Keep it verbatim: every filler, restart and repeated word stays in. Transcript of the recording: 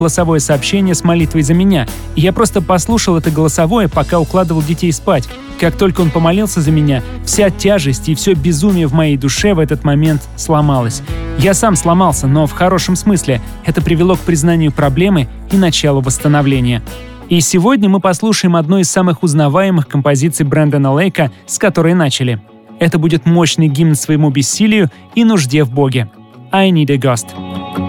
голосовое сообщение с молитвой за меня, и я просто послушал это голосовое, пока укладывал детей спать. Как только он помолился за меня, вся тяжесть и все безумие в моей душе в этот момент сломалось. Я сам сломался, но в хорошем смысле. Это привело к признанию проблемы и началу восстановления. И сегодня мы послушаем одну из самых узнаваемых композиций Брэндона Лейка, с которой начали. Это будет мощный гимн своему бессилию и нужде в Боге. «I Need a Ghost».